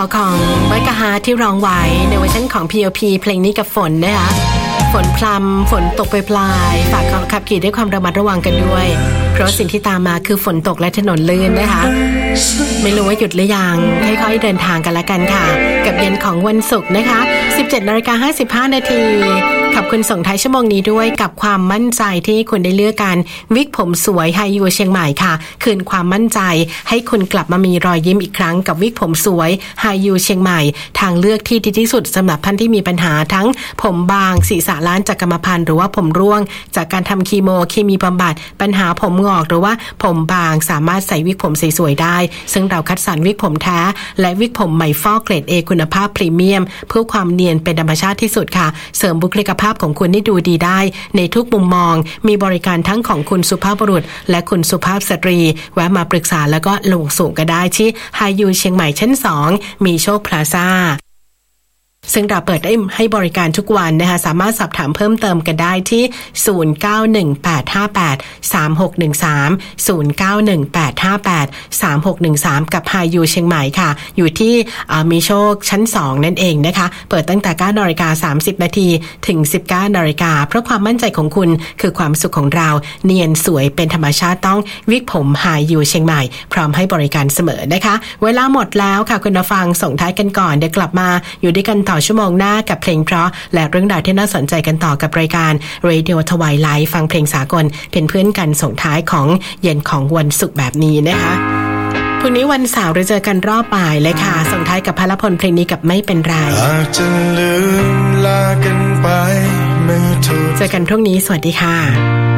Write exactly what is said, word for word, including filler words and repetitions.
ของไบกะฮาที่ร้องไว้ในเวอร์ชันของ พี โอ พี เพลงนี้กับฝนนะคะฝนพรำฝนตกปลายๆฝากขับขี่ด้วยความระมัดระวังกันด้วยเพราะสิ่งที่ตามมาคือฝนตกและถนนลื่นนะคะไม่รู้ว่าหยุดหรือยังค่อยๆเดินทางกันละกันค่ะกับเย็นของวันศุกร์นะคะ สิบเจ็ดนาฬิกาห้าสิบห้านาทีขอบคุณส่งท้ายชั่วโมงนี้ด้วยกับความมั่นใจที่คุณได้เลือกกันวิกผมสวยไฮยูเชียงใหม่ค่ะคืนความมั่นใจให้คุณกลับมามีรอยยิ้มอีกครั้งกับวิกผมสวยไฮยูเชียงใหม่ทางเลือกที่ดีที่สุดสำหรับท่านที่มีปัญหาทั้งผมบางศีรษะล้านจากกรรมพันธุ์หรือว่าผมร่วงจากการทำคีโมเคมีบำบัดปัญหาผมงอกหรือว่าผมบางสามารถใส่วิกผมสวยๆได้ซึ่งเราคัดสรรวิกผมแท้และวิกผมใหม่ฟอกเกรด A คุณภาพพรีเมียมเพื่อความเนียนเป็นธรรมชาติที่สุดค่ะเสริมบุคลิกภาพของคุณให้ดูดีได้ในทุกมุมมองมีบริการทั้งของคุณสุภาพบุรุษและคุณสุภาพสตรีแวะมาปรึกษาแล้วก็ลงสูงก็ได้ที่ไฮยูเชียงใหม่ชั้นสองมีโชคพลาซ่าซึ่งเราเปิดให้บริการทุกวันนะคะสามารถสอบถามเพิ่มเติมกันได้ที่ศูนย์ เก้า หนึ่ง แปด ห้า แปด สาม หก หนึ่ง สาม ศูนย์ เก้า หนึ่ง แปด ห้า แปด สาม หก หนึ่ง สามกับไฮยูเชียงใหม่ค่ะอยู่ที่มีโชคชั้นสองนั่นเองนะคะเปิดตั้งแต่ เก้านาฬิกาสามสิบนาทีถึง สิบเก้านาฬิกาเพราะความมั่นใจของคุณคือความสุขของเราเนียนสวยเป็นธรรมชาติต้องวิกผมไฮยูเชียงใหม่พร้อมให้บริการเสมอนะคะเวลาหมดแล้วค่ะคุณผู้ฟังส่งท้ายกันก่อนเดี๋ยวกลับมาอยู่ด้วยกันต่อชั่วโมงหน้ากับเพลงเพราะและเรื่องราวที่น่าสนใจกันต่อกับรายการ Radio Twilight ฟังเพลงสากลเป็นเพื่อนกันส่งท้ายของเย็นของวันศุกร์แบบนี้นะคะพรุ่งนี้วันเสาร์เราเจอกันรอบบ่ายเลยค่ะส่งท้ายกับพลพลเพลงนี้กับไม่เป็นไรอาจจะลืมลากันไปเมื่อเจอกันพรุ่งนี้สวัสดีค่ะ